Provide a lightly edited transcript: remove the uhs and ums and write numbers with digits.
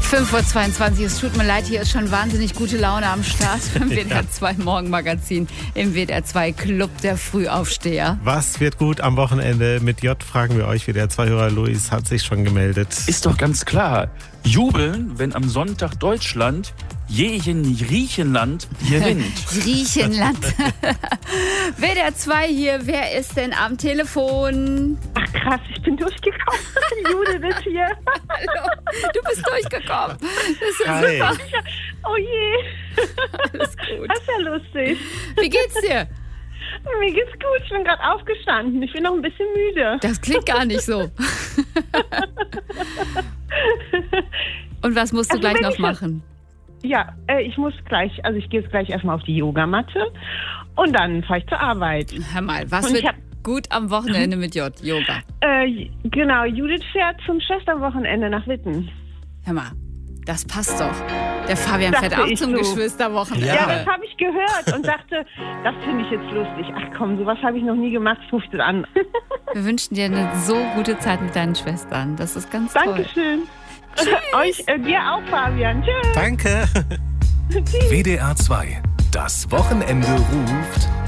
5:22 Uhr, es tut mir leid, hier ist schon wahnsinnig gute Laune am Start im WDR 2 Morgenmagazin, im WDR 2 Club der Frühaufsteher. Was wird gut am Wochenende? Mit J fragen wir euch, WDR 2-Hörer Luis hat sich schon gemeldet. Ist doch ganz klar. Jubeln, wenn am Sonntag Deutschland gegen Griechenland gewinnt. Griechenland. WDR 2 hier, wer ist denn am Telefon? Ach krass, ich bin durchgekommen. Judith ist hier. Hallo, du bist durchgekommen. Das ist Hi. super. Oh je. Alles gut. Das ist ja lustig. Wie geht's dir? Mir geht's gut, ich bin gerade aufgestanden. Ich bin noch ein bisschen müde. Das klingt gar nicht so. Und was musst du Also, gleich wenn noch ich machen? Ja, ich gehe jetzt gleich erstmal auf die Yogamatte und dann fahre ich zur Arbeit. Hör mal, was Und ich wird hab- gut am Wochenende mit J? Yoga. Genau, Judith fährt zum Schwesterwochenende nach Witten. Hör mal, das passt doch. Der Fabian Dachte fährt auch ich zum so. Geschwisterwochenende. Ja, das habe ich gehört und dachte, das finde ich jetzt lustig. Ach komm, sowas habe ich noch nie gemacht, ich rufe das an. Wir wünschen dir eine so gute Zeit mit deinen Schwestern. Das ist ganz toll. Dankeschön. Dir auch, Fabian. Tschüss. Danke. WDR 2. Das Wochenende ruft